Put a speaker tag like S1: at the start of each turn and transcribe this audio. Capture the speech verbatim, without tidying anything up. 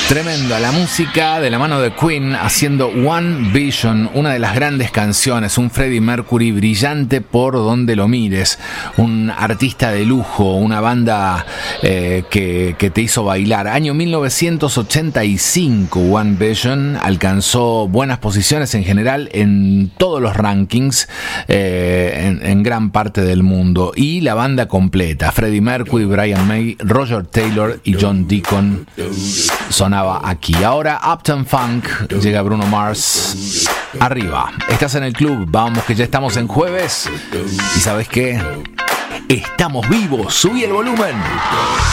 S1: Tremenda la música de la mano de Queen haciendo One Vision, una de las grandes canciones, un Freddie Mercury brillante por donde lo mires, un artista de lujo, una banda eh, que, que te hizo bailar. Año mil novecientos ochenta y cinco, One Vision alcanzó buenas posiciones en general en todos los rankings eh, en, en gran parte del mundo, y la banda completa, Freddie Mercury, Brian May, Roger Taylor y John Deacon, sonaba aquí. Ahora Uptown Funk, llega Bruno Mars. Arriba, estás en el club, vamos que ya estamos en jueves y ¿sabes qué? Estamos vivos, subí el volumen.